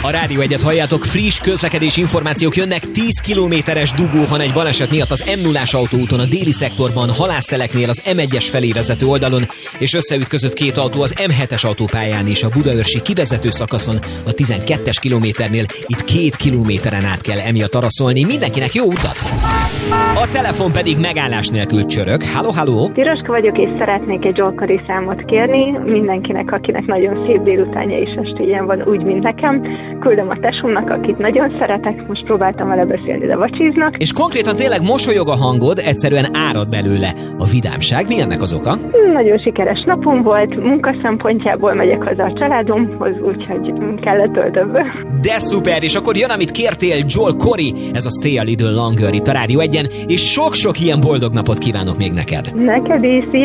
A Rádió 1-et halljátok, friss közlekedési információk jönnek, 10 kilométeres dugó van egy baleset miatt az M0-ás autóúton, a déli szektorban, Halászteleknél, az M1-es felé vezető oldalon, és összeütközött két autó az M7-es autópályán is, a budaörsi kivezető szakaszon, a 12-es kilométernél, itt 2 kilométeren át kell emiatt araszolni. Mindenkinek jó utat! A telefon pedig megállás nélkül csörög. Halló, halló! Piroska vagyok, és szeretnék egy zsolkari számot kérni mindenkinek, akinek nagyon szép délutánja és estéjen van, úgy, mint nekem. Küldöm a tesómnak, akit nagyon szeretek, most próbáltam vele beszélni, de vacsiznak. És konkrétan tényleg mosolyog a hangod, egyszerűen árad belőle a vidámság. Mi ennek az oka? Nagyon sikeres napom volt, munka szempontjából megyek haza a családomhoz, úgyhogy kellett töltöbből. De szuper, és akkor jön, amit kértél, Joel Corey, ez a Stay a Little Longer itt a Rádió 1-en, és sok-sok ilyen boldog napot kívánok még neked. Neked is,